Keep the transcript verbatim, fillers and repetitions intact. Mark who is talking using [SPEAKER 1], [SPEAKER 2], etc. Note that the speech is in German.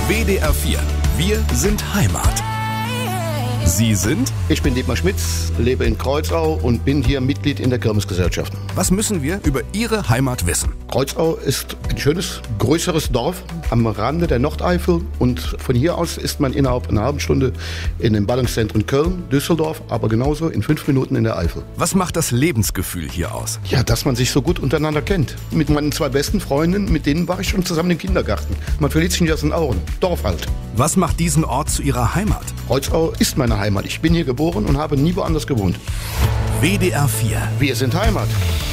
[SPEAKER 1] W D R vier. Wir sind Heimat. Sie sind?
[SPEAKER 2] Ich bin Dietmar Schmitz, lebe in Kreuzau und bin hier Mitglied in der Kirmesgesellschaft.
[SPEAKER 1] Was müssen wir über Ihre Heimat wissen?
[SPEAKER 2] Kreuzau ist ein schönes, größeres Dorf am Rande der Nordeifel und von hier aus ist man innerhalb einer halben Stunde in den Ballungszentren Köln, Düsseldorf, aber genauso in fünf Minuten in der Eifel.
[SPEAKER 1] Was macht das Lebensgefühl hier aus?
[SPEAKER 2] Ja, dass man sich so gut untereinander kennt. Mit meinen zwei besten Freunden, mit denen war ich schon zusammen im Kindergarten. Man verliert sich nicht aus den Augen. Dorf halt.
[SPEAKER 1] Was macht diesen Ort zu Ihrer Heimat?
[SPEAKER 2] Kreuzau ist meine Heimat. Ich bin hier geboren und habe nie woanders gewohnt.
[SPEAKER 1] W D R vier.
[SPEAKER 2] Wir sind Heimat.